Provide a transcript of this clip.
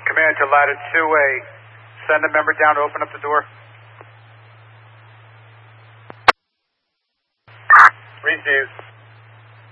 Command to ladder 2A. Send a member down to open up the door. Received.